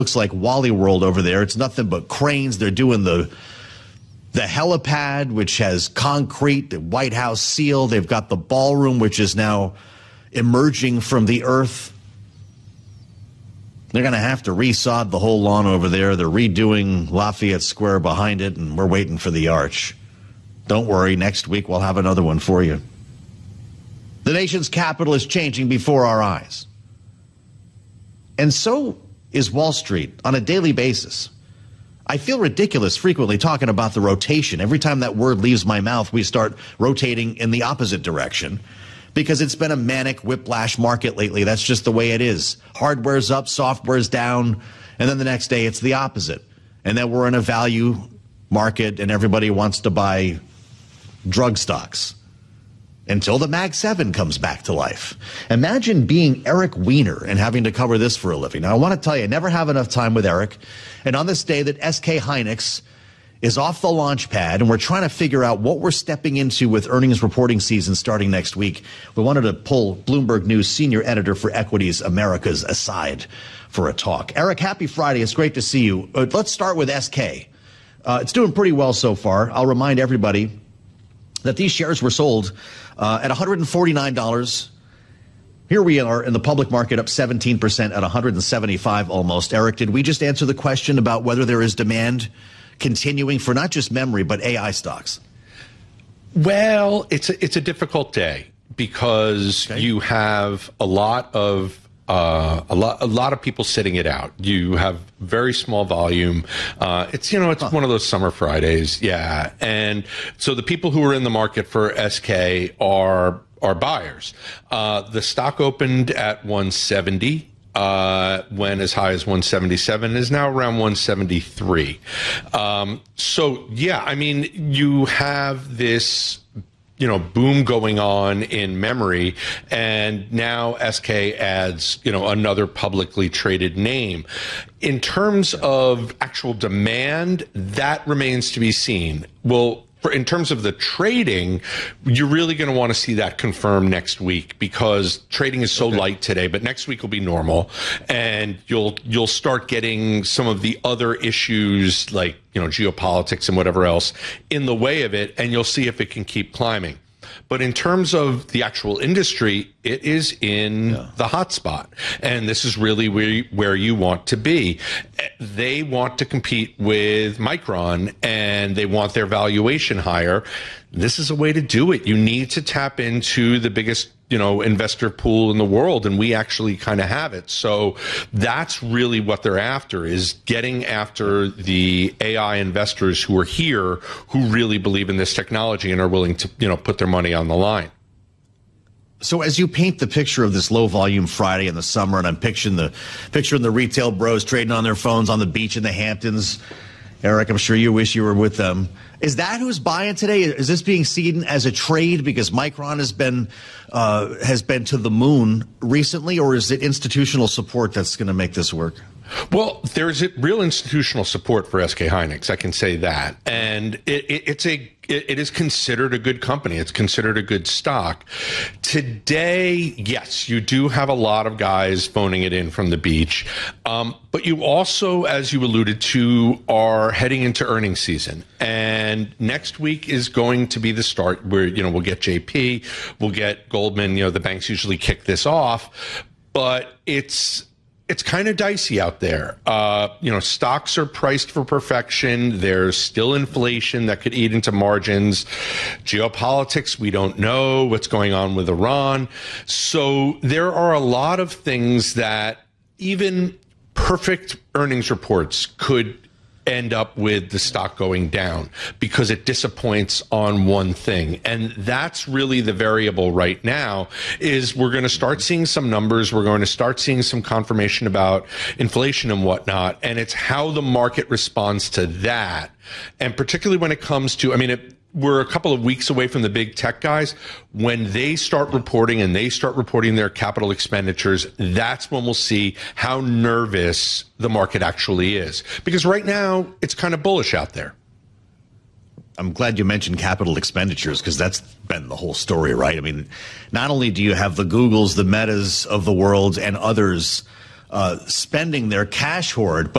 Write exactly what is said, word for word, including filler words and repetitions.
looks like Wally World over there. It's nothing but cranes. They're doing the the helipad, which has concrete, the White House seal. They've got the ballroom, which is now emerging from the earth. They're going to have to resod the whole lawn over there. They're redoing Lafayette Square behind it, and we're waiting for the arch. Don't worry, next week we'll have another one for you. The nation's capital is changing before our eyes. And so is Wall Street on a daily basis. I feel ridiculous frequently talking about the rotation. Every time that word leaves my mouth, we start rotating in the opposite direction because it's been a manic whiplash market lately. That's just the way it is. Hardware's up, software's down, and then the next day it's the opposite. And then we're in a value market and everybody wants to buy drug stocks until the Mag seven comes back to life. Imagine being Eric Weiner and having to cover this for a living. Now, I want to tell you, I never have enough time with Eric. And on this day that S K Hynix is off the launch pad and we're trying to figure out what we're stepping into with earnings reporting season starting next week, we wanted to pull Bloomberg News senior editor for Equities Americas aside for a talk. Eric, happy Friday. It's great to see you. Uh, let's start with S K. Uh, it's doing pretty well so far. I'll remind everybody that these shares were sold uh, at one hundred forty-nine dollars. Here we are in the public market up seventeen percent at one hundred seventy-five almost. Eric, did we just answer the question about whether there is demand continuing for not just memory, but A I stocks? Well, it's a, it's a difficult day because okay. you have a lot of Uh, a lot, a lot of people sitting it out. You have very small volume. Uh, it's, you know, it's huh. one of those summer Fridays. Yeah. And so the people who are in the market for S K are, are buyers. Uh, the stock opened at one seventy. Uh, went as high as one seventy-seven, is now around one seventy-three. Um, so yeah, I mean, you have this, you know, boom going on in memory, and now S K adds, you know, another publicly traded name. In terms of actual demand, that remains to be seen. Well, for, in terms of the trading, you're really going to want to see that confirmed next week because trading is so okay. light today, but next week will be normal, and you'll you'll start getting some of the other issues like, you know, geopolitics and whatever else in the way of it, and you'll see if it can keep climbing. But in terms of the actual industry, it is in yeah. the hot spot. And this is really where you, where you want to be. They want to compete with Micron, and they want their valuation higher. This is a way to do it. You need to tap into the biggest, you know, investor pool in the world, and we actually kind of have it. So that's really what they're after, is getting after the A I investors who are here, who really believe in this technology and are willing to, you know, put their money on the line. So as you paint the picture of this low volume Friday in the summer, and I'm picturing the picturing the retail bros trading on their phones on the beach in the Hamptons, Eric, I'm sure you wish you were with them. Is that who's buying today? Is this being seen as a trade because Micron has been uh, has been to the moon recently, or is it institutional support that's going to make this work? Well, there's real institutional support for S K Hynix, I can say that, and it, it, it's a it, it is considered a good company. It's considered a good stock. Today, yes, you do have a lot of guys phoning it in from the beach, um, but you also, as you alluded to, are heading into earnings season, and next week is going to be the start where, you know, we'll get J P, we'll get Goldman. You know, the banks usually kick this off, but it's. It's kind of dicey out there. Uh, you know, stocks are priced for perfection. There's still inflation that could eat into margins. Geopolitics, we don't know what's going on with Iran. So there are a lot of things that even perfect earnings reports could end up with the stock going down because it disappoints on one thing. And that's really the variable right now, is we're going to start seeing some numbers. We're going to start seeing some confirmation about inflation and whatnot. And it's how the market responds to that. And particularly when it comes to, I mean, it, we're a couple of weeks away from the big tech guys. When they start reporting and they start reporting their capital expenditures, that's when we'll see how nervous the market actually is. Because right now, it's kind of bullish out there. I'm glad you mentioned capital expenditures, because that's been the whole story, right? I mean, not only do you have the Googles, the Metas of the world, and others uh, spending their cash hoard.